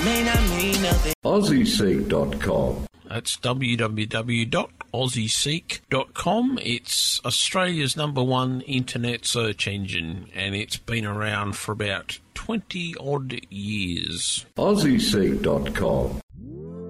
may not mean nothing. AussieSeek.com. That's www.aussieseek.com. It's Australia's #1 internet search engine, and it's been around for about 20-odd years. AussieSeek.com.